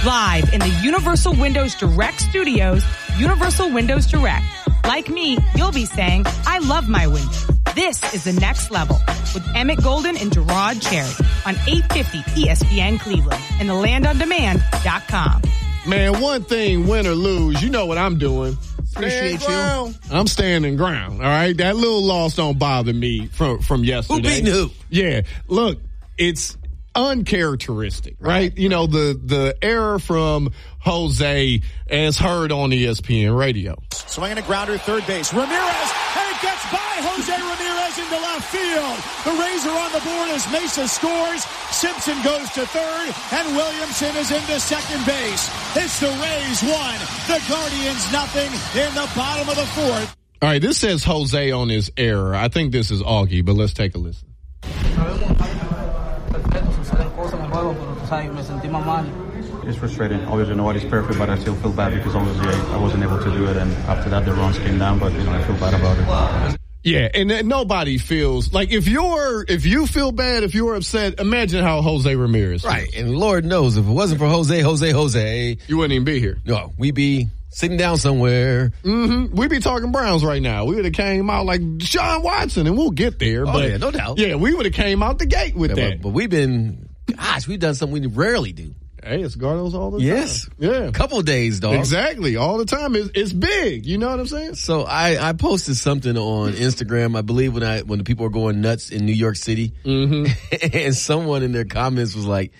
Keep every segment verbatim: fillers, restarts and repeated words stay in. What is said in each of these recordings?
Live in the Universal Windows Direct Studios, Universal Windows Direct. Like me, you'll be saying, I love my windows. This is the next level with Emmett Golden and Gerard Cherry on eight fifty E S P N Cleveland and the land on demand dot com. Man, one thing, win or lose, you know what I'm doing. Appreciate you. I'm standing ground, all right? That little loss don't bother me from, from yesterday. Who beating who? Yeah, look, it's uncharacteristic, right? right? You know, the, the error from Jose as heard on E S P N radio. Swinging a grounder, third base. Ramirez, and it gets by Jose Ramirez into left field. The Rays are on the board as Mesa scores. Simpson goes to third, and Williamson is into second base. It's the Rays one, the Guardians nothing in the bottom of the fourth. All right, this says Jose on his error. I think this is Augie, but let's take a listen. It's frustrating. Obviously, nobody's perfect, but I still feel bad because obviously I, I wasn't able to do it, and after that the runs came down. But you know, I feel bad about it. Yeah, and uh, nobody feels like if you're if you feel bad, if you're upset, imagine how Jose Ramirez feels. Right, and Lord knows if it wasn't for Jose, Jose, Jose, you wouldn't even be here. No, we'd be sitting down somewhere. Mm-hmm. We'd be talking Browns right now. We would have came out like Deshaun Watson, and we'll get there. Oh, but yeah, no doubt. Yeah, we would have came out the gate with yeah, that. But, but we've been, gosh, we've done something we rarely do. Hey, it's Gardos all the yes. time. Yes. Yeah. A couple of days, dog. Exactly. All the time. It's, it's big. You know what I'm saying? So I, I posted something on Instagram, I believe, when I when the people were going nuts in New York City. Mm-hmm. And someone in their comments was like,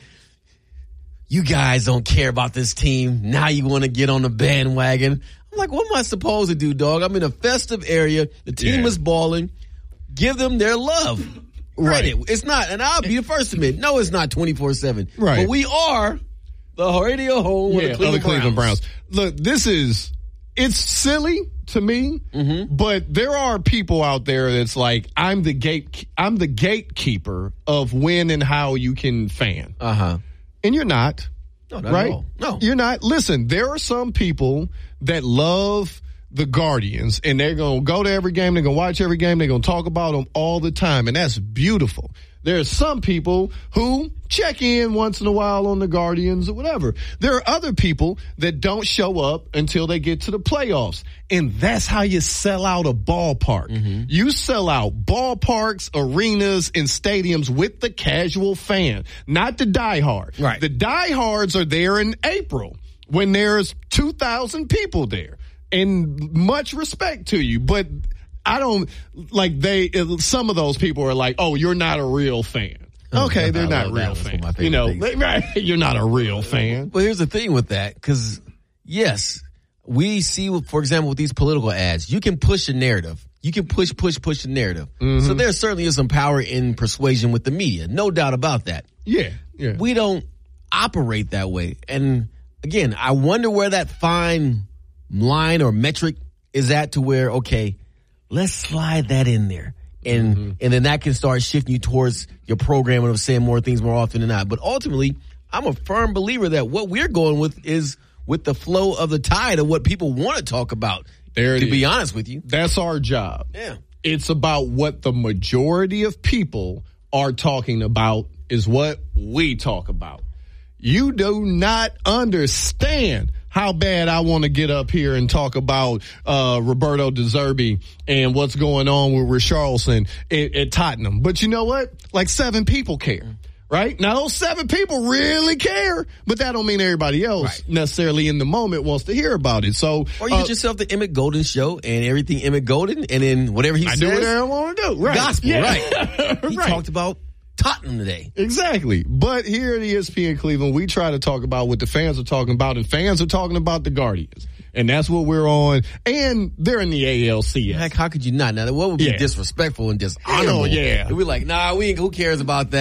you guys don't care about this team. Now you want to get on the bandwagon. I'm like, what am I supposed to do, dog? I'm in a festive area. The team Yeah. is balling. Give them their love. Right. Credit. It's not, and I'll be the first to admit, no, it's not twenty-four seven. Right. But we are the radio home yeah, of the Cleveland, of the Cleveland Browns. Browns. Look, this is, it's silly to me, mm-hmm. but there are people out there that's like, I'm the gate, I'm the gatekeeper of when and how you can fan. Uh-huh. And you're not. No, not right? at all. No. You're not. Listen, there are some people that love the Guardians, and they're going to go to every game, they're going to watch every game, they're going to talk about them all the time, and that's beautiful. There are some people who check in once in a while on the Guardians or whatever. There are other people that don't show up until they get to the playoffs, and that's how you sell out a ballpark. Mm-hmm. You sell out ballparks, arenas, and stadiums with the casual fan, not the diehard. Right. The diehards are there in April when there's two thousand people there. And much respect to you, but I don't like they. Some of those people are like, "Oh, you're not a real fan." Okay, they're not real fans. You know, they, right? You're not a real fan. Well, here's the thing with that, because yes, we see, for example, with these political ads, you can push a narrative. You can push, push, push a narrative. Mm-hmm. So there certainly is some power in persuasion with the media, no doubt about that. Yeah, yeah. We don't operate that way, and again, I wonder where that fine line or metric is at to where, okay, let's slide that in there. And mm-hmm. and then that can start shifting you towards your program of saying more things more often than not. But ultimately, I'm a firm believer that what we're going with is with the flow of the tide of what people want to talk about. There it to is. be honest with you. That's our job. Yeah. It's about what the majority of people are talking about is what we talk about. You do not understand how bad I want to get up here and talk about uh Roberto De Zerbi and what's going on with Richarlison at, at Tottenham. But you know what? Like seven people care, right? Now those seven people really care, but that don't mean everybody else right. necessarily in the moment wants to hear about it. So, or you uh, get yourself the Emmett Golden show and everything Emmett Golden, and then whatever he I says, do whatever I want to do. Right? Gospel, yeah. right? He right. talked about Tottenham today. Exactly. But here at E S P N Cleveland, we try to talk about what the fans are talking about, and fans are talking about the Guardians. And that's what we're on. And they're in the A L C S. Heck, how could you not? Now, what would be yeah. disrespectful and dishonorable? Hell yeah. We're like, nah, we ain't, who cares about that?